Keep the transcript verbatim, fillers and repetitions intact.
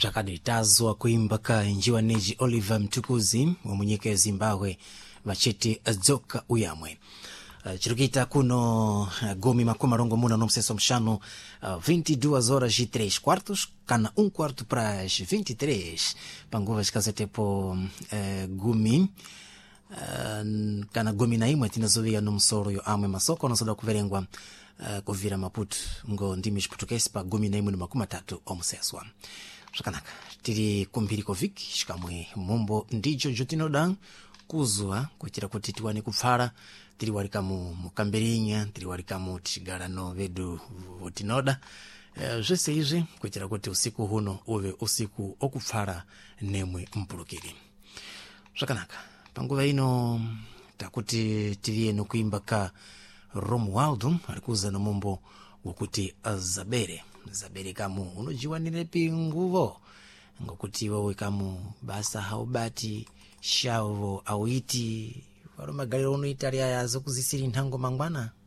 Chakaditazwa kuimba ka njiwa neji Oliver Mtukuzi wa munyika ya Zimbabwe macheti Zoka Uyamwe. Uh, chirukita kuno uh, gomi makuma rongo muna no mseso mshano uh, vinte e duas horas e três quartos kana um quarto para as vinte e três panguva chikazete po uh, gumi uh, kana gumi na imwe tinazovia no msoro yo amwe masoko na soda kuverengwa uh, kuvira Maputo ngo ndimi chiputukesi pa gumi na imwe ni makuma tatu omseswa sakanaka tiri kumbiri kovik shikamwe mumbo ndijo jotinodan kuzwa kuchira kuti tiwane kupfara tiri warika mu mukamberinya tiri warika mu tigara no vedu votinoda e, zvese izvi kuchira kuti usiku huno uve usiku okupfara nemwe mpulukiri zvakanaka panguva ino takuti tiriye nokuimba ka Romualdo alikuza no mumbo wokuti Zabere Zabere kamu unojiwanire pinguvo ngokuti wewe kamu basa haubati shavo auiti waro magalero unoitaria yazo kuzisiri ntango mangwana